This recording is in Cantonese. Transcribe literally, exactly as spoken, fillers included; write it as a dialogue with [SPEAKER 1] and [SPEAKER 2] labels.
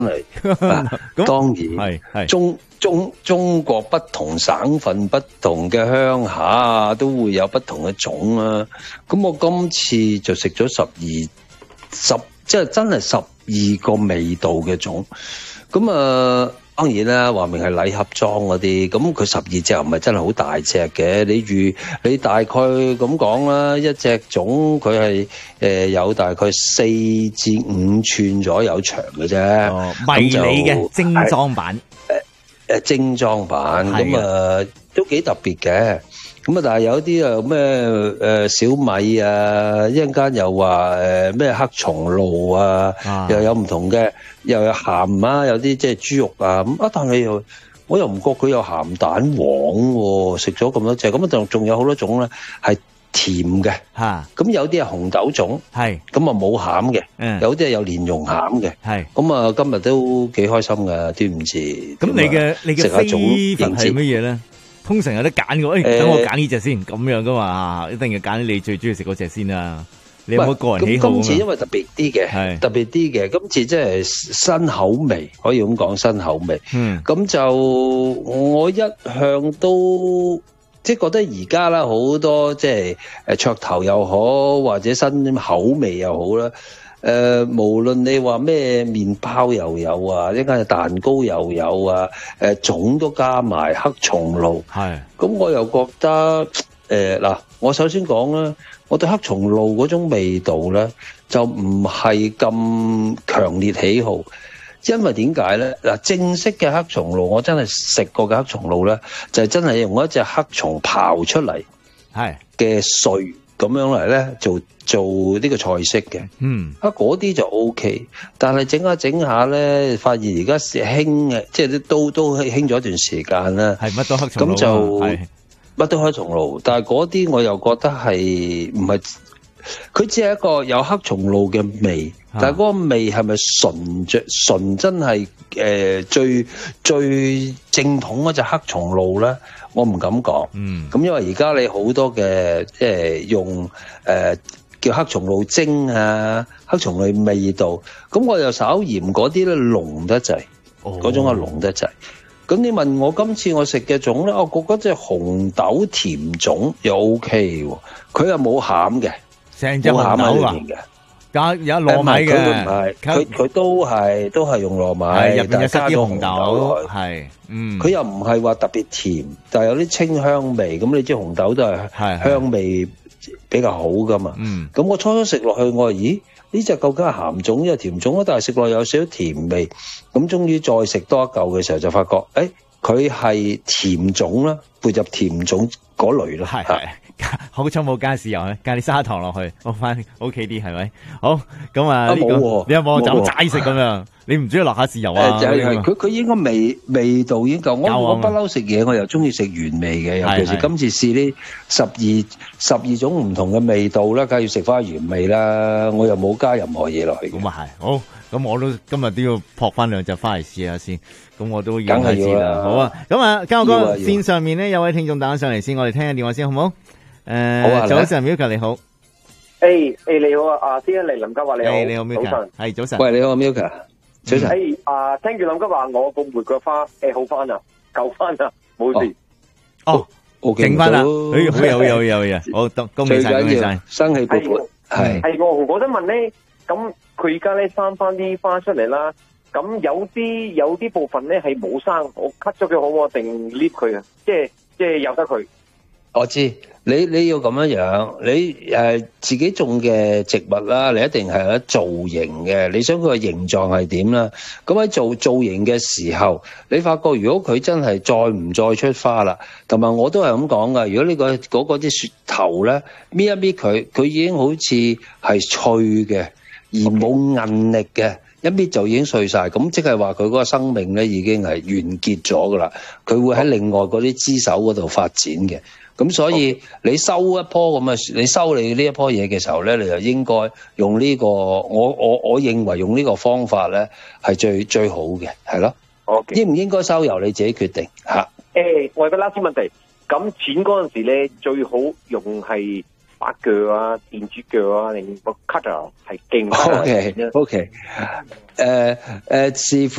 [SPEAKER 1] 係啊，當然係中中中國不同省份、不同嘅鄉下都會有不同嘅種啊。咁我今次就食咗十二十，即係真係十二個味道嘅種。咁啊，當然啦，話明係禮盒裝嗰啲，咁佢十二隻又唔係真係好大隻嘅。你預你大概咁講啦，一隻種佢係誒有大概四至五寸左右長嘅啫。
[SPEAKER 2] 哦，迷你嘅精裝版，
[SPEAKER 1] 誒誒精裝版，咁啊都幾特別嘅。咁啊，但係有啲啊咩誒小米啊，一陣間又話誒咩黑松露啊，啊又有唔同嘅，又有鹹啊，有啲即係豬肉啊咁啊，但係又我又唔覺佢有鹹蛋黃喎，食咗咁多隻，咁啊仲仲有好多種咧係甜嘅嚇，咁有啲係紅豆種，係咁啊冇餡嘅，嗯，有啲係有蓮蓉餡嘅，係咁啊今日都幾開心㗎端午節。咁你嘅你嘅飛佛係乜嘢咧？通常有得揀嘅，誒、欸，等我揀呢隻先，咁樣噶嘛，一定要揀你最中意食嗰隻先啦。你有冇個人喜好？今次因為特別啲嘅，特別啲嘅，今次即係新口味，可以咁講新口味。嗯，咁就我一向都即係覺得而家啦，好多即係誒噱頭又好，或者新口味又好啦。誒、呃，無論你話咩麵包又有啊，一間係蛋糕又有啊，誒、呃，粽都加埋黑松露，係，咁我又覺得誒嗱、呃，我首先講啦，我對黑松露嗰種味道咧，就唔係咁強烈喜好，因為點解咧？嗱，正式嘅黑松露，我真係食過嘅黑松露咧，就係、是、真係用一隻黑松刨出嚟，係嘅碎。咁樣嚟咧做做呢個菜式嘅，嗯，啊嗰啲就 O K， 但係整下整下咧，發現而家興嘅，即係都都興咗一段時間啦，係乜都黑松露，咁就乜都黑松露，但係嗰啲我又覺得係唔係，佢只係一個有黑松露嘅味，啊、但係嗰個味係咪純著純真係誒、呃、最最正統嗰隻黑松露咧？我唔敢講，嗯，咁因為而家你好多嘅即係用誒、呃、叫黑松露蒸啊，黑松露味道，咁我又稍嫌嗰啲咧濃得滯，嗰、哦、種係濃得滯。咁你問我今次我食嘅種咧，我覺得即係紅豆甜種又 O K 喎，佢又冇餡嘅，成隻紅豆啊。有有糯米嘅，佢唔係，佢佢都係都係用糯米，入邊有加啲紅豆，係，嗯，佢又唔係話特別甜，但係有啲清香味。咁你知紅豆都係香味比較好噶嘛，嗯。咁我初初食落去，我話咦呢隻究竟係鹹種定係甜種啊？但係食落有少少甜味。咁終於再食多一嚿嘅時候，就發覺誒，佢係甜種啦，配入甜種嗰類啦，係係。好彩冇加豉油咧，加啲砂糖落去，我翻 O K 啲係咪？好咁啊，呢、這個你有冇就齋食咁樣？你唔中意落下豉油啊？就係佢佢應該味味道已經夠。我我不嬲食嘢，我又中意食原味嘅，尤其是今次試呢十二十二種唔同嘅味道啦，梗係要食翻原味啦。我又冇加任何嘢落去。咁啊係，好咁我都今日都要撲翻兩隻翻嚟試下先。咁我都已經係知啦。好啊，咁啊，嘉哥哥線上面咧有位聽眾打上嚟先，我哋聽下電話先，好唔好？誒、呃，好啊，早晨 Milka 你好，
[SPEAKER 3] 誒誒你好啊，阿先生嚟林家華你好，
[SPEAKER 2] 你好 Milka，係早晨，
[SPEAKER 1] 喂你好 Milka，早晨，
[SPEAKER 3] 誒啊聽住林家華我個玫瑰花誒好翻啦，救翻啦，冇事，
[SPEAKER 2] 哦，整翻啦，誒好有有有有，好恭喜晒恭喜晒，
[SPEAKER 1] 生氣勃勃，係係
[SPEAKER 3] 我我想問咧，咁佢而家咧生翻啲花出嚟啦，咁有啲有啲部分咧係冇生，我 cut 咗佢好定 leave 佢啊？即係即係由得佢。
[SPEAKER 1] 我知你你要咁樣樣，你誒、呃、自己種嘅植物啦，你一定係有造型嘅。你想佢嘅形狀係點啦？咁喺做造型嘅時候，你發覺如果佢真係再唔再出花啦，同埋我都係咁講噶。如果呢、個嗰個啲雪頭咧搣一搣佢，佢已經好似係脆嘅，而冇韌力嘅。一搣就已經碎晒，咁即係話佢嗰個生命咧已經係完結咗噶啦。佢會喺另外嗰啲枝手嗰度發展嘅。咁所以你收一棵咁嘅，你收你呢一棵嘢嘅時候咧，你就應該用呢、這個，我我我認為用呢個方法咧係最最好嘅，係咯。Okay. 應唔應該收由你自己決定嚇。誒、
[SPEAKER 3] 欸，我有個 last 問題，咁剪嗰陣時咧最好用係把鋸啊、電主鋸啊，定個 cutter 係勁。
[SPEAKER 1] O K O K，誒誒，視乎。